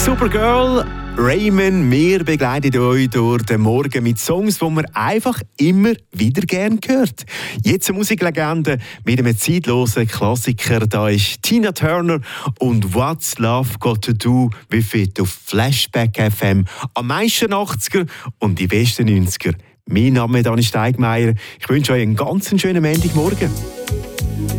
Supergirl, Raymond, wir begleiten euch durch den Morgen mit Songs, die man einfach immer wieder gerne hört. Jetzt eine Musiklegende mit einem zeitlosen Klassiker. Da ist Tina Turner und What's Love Got to Do with It auf Flashback FM. Am meisten 80er und die besten 90er. Mein Name ist Dani Steigmeier. Ich wünsche euch einen ganz schönen Montagmorgen.